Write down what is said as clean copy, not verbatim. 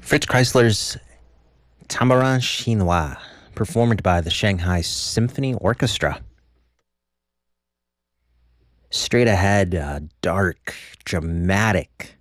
Fritz Kreisler's Tamarin Chinois, performed by the Shanghai Symphony Orchestra. Straight ahead, dark, dramatic